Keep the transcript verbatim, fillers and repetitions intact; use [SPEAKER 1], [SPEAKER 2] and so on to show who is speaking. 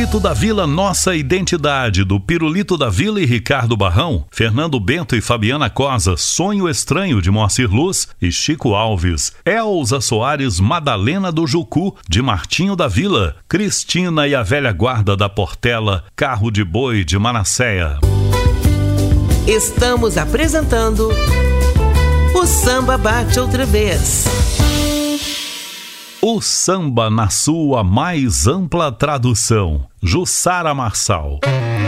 [SPEAKER 1] Pirulito da Vila, Nossa Identidade, do Pirulito da Vila e Ricardo Barrão, Fernando Bento e Fabiana Cosa, Sonho Estranho, de Moacir Luz e Chico Alves, Elza Soares, Madalena do Jucu, de Martinho da Vila, Cristina e a Velha Guarda da Portela, Carro de Boi, de Manasséia.
[SPEAKER 2] Estamos apresentando O Samba Bate Outra Vez.
[SPEAKER 1] O samba na sua mais ampla tradução. Jussara Marçal.